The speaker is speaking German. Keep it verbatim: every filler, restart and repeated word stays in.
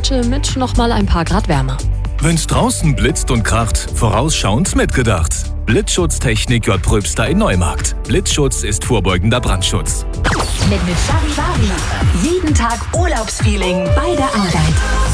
heute mit nochmal ein paar Grad wärmer. Wenn's draußen blitzt und kracht, vorausschauend mitgedacht. Blitzschutztechnik J. Pröbster in Neumarkt. Blitzschutz ist vorbeugender Brandschutz. Mit, mit Charivari. Jeden Tag Urlaubsfeeling bei der Arbeit.